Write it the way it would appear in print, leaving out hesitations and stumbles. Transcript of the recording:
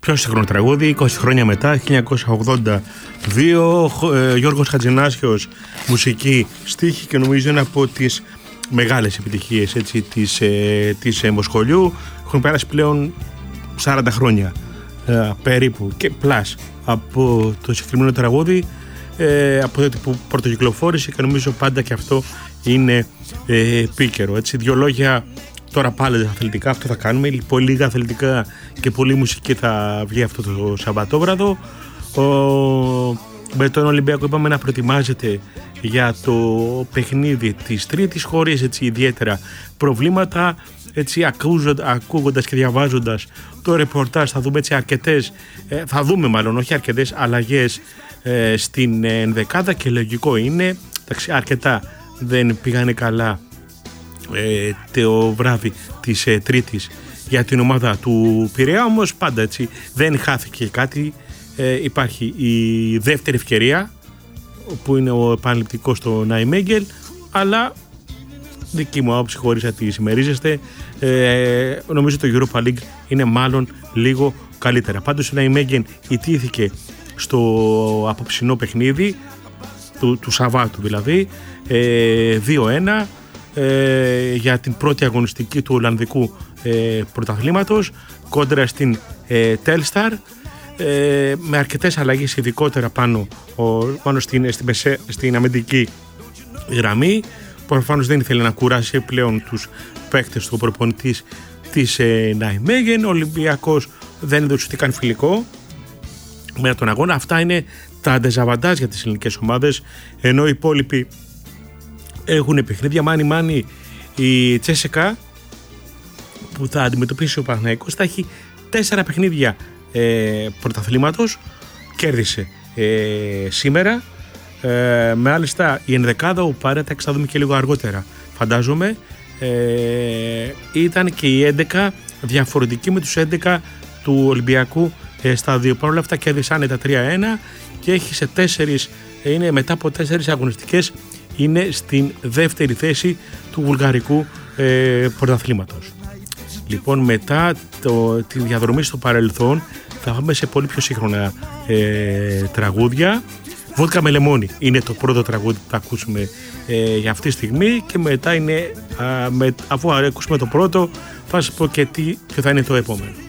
πιο σύγχρονο τραγούδι, 20 χρόνια μετά, 1982, Γιώργος Χατζηνάσιος, μουσική, στίχη, και νομίζω είναι από τις μεγάλες επιτυχίες, έτσι, της Μοσχολιού. Έχουν περάσει πλέον 40 χρόνια περίπου και πλάς από το συγκεκριμένο τραγούδι, από τότε που πρωτοκυκλοφόρησε, και νομίζω πάντα και αυτό είναι επίκαιρο. Έτσι, δύο λόγια τώρα πάλι αθλητικά, αυτό θα κάνουμε. Πολύ λίγα αθλητικά και πολύ μουσική θα βγει αυτό το Σαββατόβραδο. Με τον Ολυμπιακό είπαμε να προετοιμάζεται για το παιχνίδι της Τρίτης, χωρίς έτσι ιδιαίτερα προβλήματα. Έτσι, ακούγοντας και διαβάζοντας το ρεπορτάζ, θα δούμε έτσι αρκετές αλλαγές στην ενδεκάδα, και λογικό είναι. Αρκετά δεν πήγανε καλά το βράδυ της Τρίτης για την ομάδα του Πειραιά, όμως πάντα έτσι δεν χάθηκε κάτι. Υπάρχει η δεύτερη ευκαιρία που είναι ο επαναληπτικός στο Ναϊμέγγελ, αλλά δική μου άποψη, χωρίς να τη συμμερίζεστε, νομίζω το Europa League είναι μάλλον λίγο καλύτερα. Πάντως η Ναϊμέγγελ ιτήθηκε στο απόψινό παιχνίδι του Σαββάτου, δηλαδή 2-1 για την πρώτη αγωνιστική του Ολλανδικού πρωταθλήματος κόντρα στην Telstar, με αρκετές αλλαγές, ειδικότερα πάνω στην αμυντική γραμμή. Προφανώς δεν ήθελε να κουράσει πλέον τους παίκτες του προπονητής της Ναϊμέγεν. Ο Ολυμπιακός δεν έδωσε ούτε καν φιλικό με τον αγώνα. Αυτά είναι τα ντεζαβαντάζ για τις ελληνικές ομάδες, ενώ οι υπόλοιποι έχουν παιχνίδια. Μάνι η Τσέσεκα που θα αντιμετωπίσει ο Παναθηναϊκός θα έχει 4 παιχνίδια πρωταθλήματος. Κέρδισε σήμερα. Μάλιστα η ενδεκάδα, ο Παρέταξ, θα δούμε και λίγο αργότερα φαντάζομαι, ήταν και η 11 διαφορετική με τους 11 του Ολυμπιακού στα 2. Παρ' όλα αυτά κέρδισαν τα 3-1 και έχει σε 4, είναι μετά από 4 αγωνιστικές, είναι στην δεύτερη θέση του βουλγαρικού πρωταθλήματος. Λοιπόν, μετά τη διαδρομή στο παρελθόν θα πάμε σε πολύ πιο σύγχρονα τραγούδια. Βότκα με λεμόνι είναι το πρώτο τραγούδι που θα ακούσουμε για αυτή τη στιγμή, και μετά είναι, αφού ακούσουμε το πρώτο, θα σας πω και ποιο θα είναι το επόμενο.